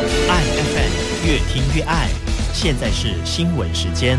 爱 FM 越听越爱，现在是新闻时间。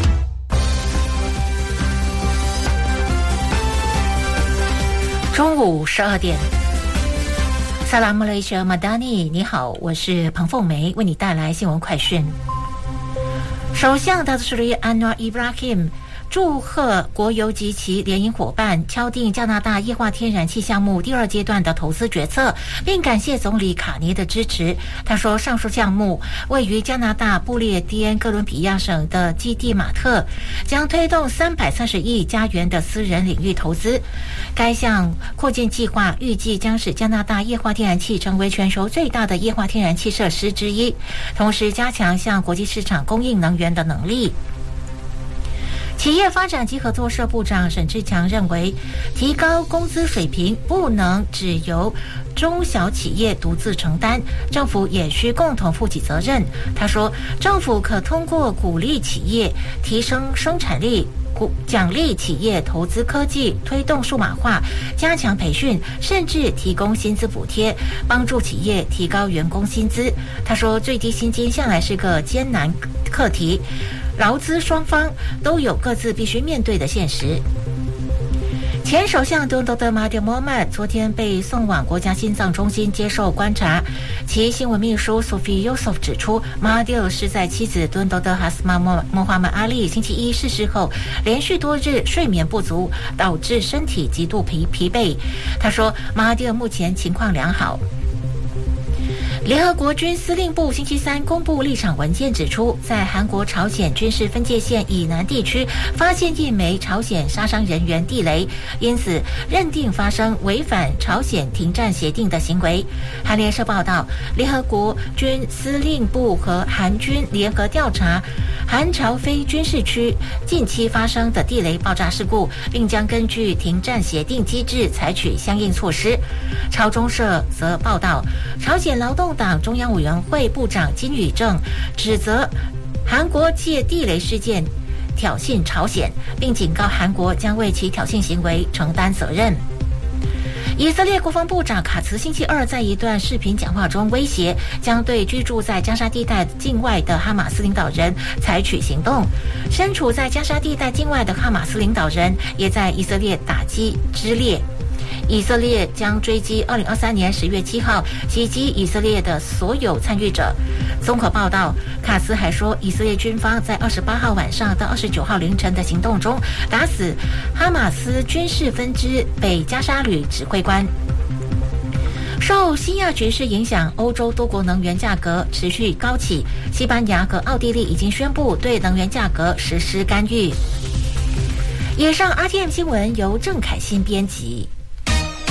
中午12点。萨拉姆雷舍马达尼，你好，我是彭凤梅，为你带来新闻快讯。首相达斯里安瓦伊布拉希祝贺国油及其联营伙伴敲定加拿大液化天然气项目第2阶段的投资决策，并感谢总理卡尼的支持。他说，上述项目位于加拿大不列颠哥伦比亚省的基地马特，将推动330亿加元的私人领域投资。该项扩建计划预计将使加拿大液化天然气成为全球最大的液化天然气设施之一，同时加强向国际市场供应能源的能力。企业发展及合作社部长沈志强认为，提高工资水平不能只由中小企业独自承担，政府也需共同负起责任。他说，政府可通过鼓励企业提升生产力，奖励企业投资科技，推动数码化，加强培训，甚至提供薪资补贴，帮助企业提高员工薪资。他说，最低薪金向来是个艰难课题，劳资双方都有各自必须面对的现实。前首相敦斗的马丁·莫曼昨天被送往国家心脏中心接受观察，其新闻秘书 Sophie Yusuf 指出，马丁是在妻子敦斗的哈斯马莫哈曼阿利星期一逝世后，连续多日睡眠不足，导致身体极度疲惫。他说，马丁目前情况良好。联合国军司令部星期三公布立场文件，指出在韩国朝鲜军事分界线以南地区发现1枚朝鲜杀伤人员地雷，因此认定发生违反朝鲜停战协定的行为。韩联社报道，联合国军司令部和韩军联合调查韩朝非军事区近期发生的地雷爆炸事故，并将根据停战协定机制采取相应措施。朝中社则报道，朝鲜劳动党中央委员会部长金宇正指责韩国借地雷事件挑衅朝鲜，并警告韩国将为其挑衅行为承担责任。以色列国防部长卡茨星期二在一段视频讲话中威胁，将对居住在加沙地带境外的哈马斯领导人采取行动。身处在加沙地带境外的哈马斯领导人也在以色列打击之列。以色列将追击2023年10月7号袭击以色列的所有参与者。综合报道，卡斯还说，以色列军方在28号晚上到29号凌晨的行动中，打死哈马斯军事分支北加沙旅指挥官。受西亚局势影响，欧洲多国能源价格持续高企，西班牙和奥地利已经宣布对能源价格实施干预。以上 RTM 新闻由郑凯欣编辑。